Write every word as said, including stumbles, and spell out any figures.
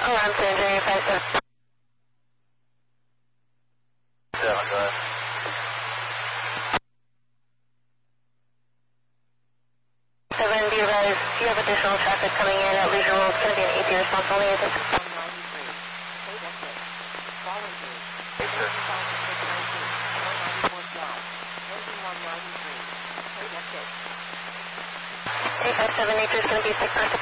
Alarm San Andreas five seven. Seven, go ahead. Seven, be advised, you have additional traffic coming in at Leisure World. It's going to be an A P response only. Is it? eight five seven, nature is going to be six nine.